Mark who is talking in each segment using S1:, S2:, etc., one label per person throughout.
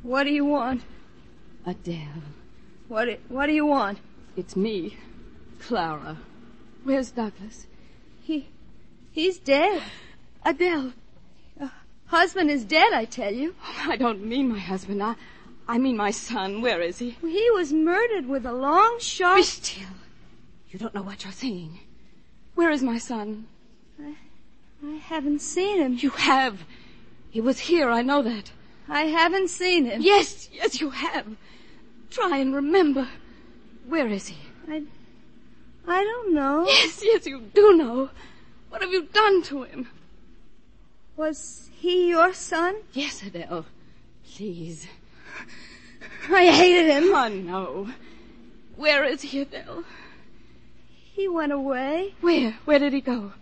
S1: What do you want?
S2: Adele.
S1: What do you want?
S2: It's me, Clara. Where's Douglas?
S1: He's dead.
S2: Adele.
S1: Husband is dead, I tell you.
S2: I don't mean my husband. I mean my son. Where is he?
S1: He was murdered with a long shot.
S2: Be still. You don't know what you're saying. Where is my son?
S1: I haven't seen him.
S2: You have. He was here, I know that.
S1: I haven't seen him.
S2: Yes, you have. Try and remember. Where is he?
S1: I don't know.
S2: Yes, you do know. What have you done to him?
S1: Was he your son?
S2: Yes, Adele. Please.
S1: I hated him.
S2: Oh, no. Where is he, Adele?
S1: He went away.
S2: Where? Where did he go?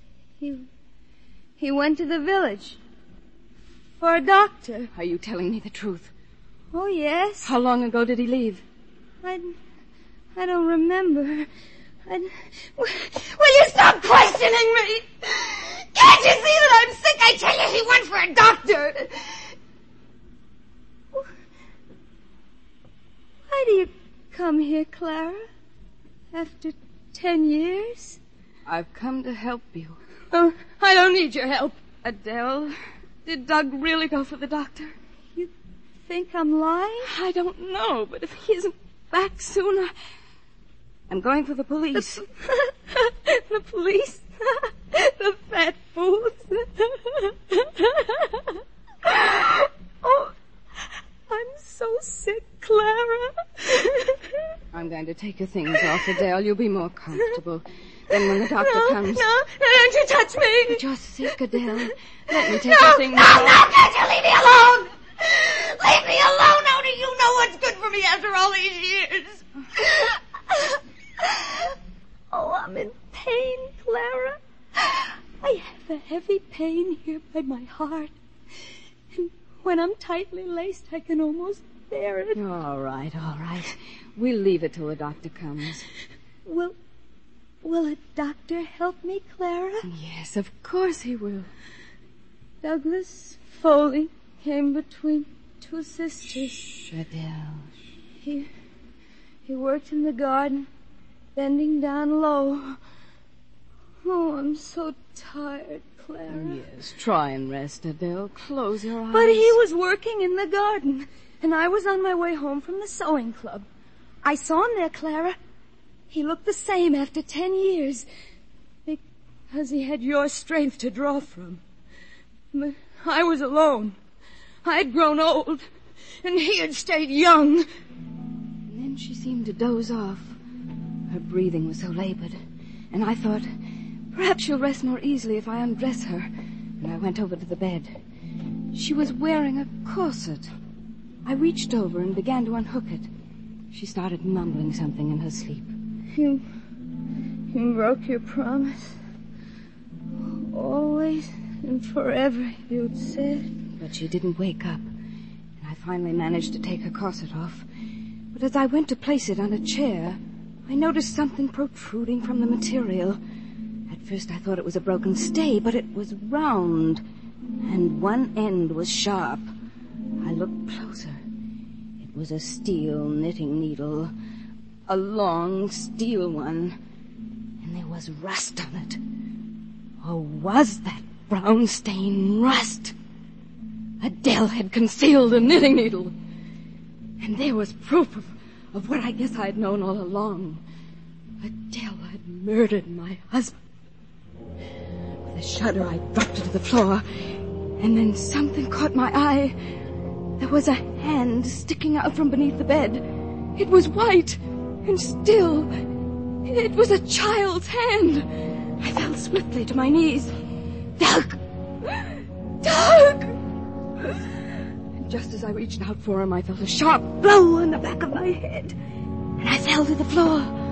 S1: He went to the village. For a doctor.
S2: Are you telling me the truth?
S1: Oh, yes.
S2: How long ago did he leave?
S1: I don't remember. Will you stop questioning me? Can't you see that I'm sick? I tell you, he went for a doctor. Why do you come here, Clara? After 10 years?
S2: I've come to help you.
S1: Oh, I don't need your help.
S2: Adele, did Doug really go for the doctor?
S1: You think I'm lying?
S2: I don't know, but if he isn't back soon, I'm going for the police.
S1: The police? The fat fools. Oh, I'm so sick, Clara.
S2: I'm going to take your things off, Adele. You'll be more comfortable. Then when the doctor comes...
S1: No, don't you touch me.
S2: But you're sick, Adele. Let me take your things off.
S1: No, can't you leave me alone? Leave me alone. How do you know what's good for me after all these years? Oh, I'm in pain, Clara. I have a heavy pain here by my heart. And when I'm tightly laced, I can almost bear it.
S2: All right. We'll leave it till the doctor comes.
S1: Will a doctor help me, Clara?
S2: Yes, of course he will.
S1: Douglas Foley came between two sisters.
S2: Shh, Adele.
S1: He worked in the garden, bending down low. Oh, I'm so tired, Clara.
S2: Yes, try and rest, Adele. Close your eyes.
S1: But he was working in the garden, and I was on my way home from the sewing club. I saw him there, Clara. He looked the same after 10 years. Because he had your strength to draw from. But I was alone. I'd grown old, and he had stayed young.
S2: And then she seemed to doze off. Her breathing was so labored. And I thought, perhaps she'll rest more easily if I undress her. And I went over to the bed. She was wearing a corset. I reached over and began to unhook it. She started mumbling something in her sleep.
S1: You broke your promise. Always and forever, you'd said.
S2: But she didn't wake up. And I finally managed to take her corset off. But as I went to place it on a chair, I noticed something protruding from the material. At first I thought it was a broken stay, but it was round, and one end was sharp. I looked closer. It was a steel knitting needle, a long steel one, and there was rust on it. Or was that brown stain rust? Adele had concealed a knitting needle. And there was proof of what I guess I had known all along. Adele had murdered my husband. With a shudder, I dropped her to the floor. And then something caught my eye. There was a hand sticking out from beneath the bed. It was white and still. It was a child's hand. I fell swiftly to my knees. Doug! Doug! And just as I reached out for him, I felt a sharp blow on the back of my head. And I fell to the floor.